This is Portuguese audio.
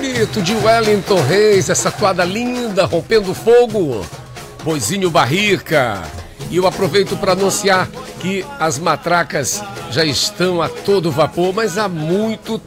bonito de Wellington Reis, essa toada linda, rompendo fogo. Boizinho Barrica. E eu aproveito para anunciar que as matracas já estão a todo vapor, mas há muito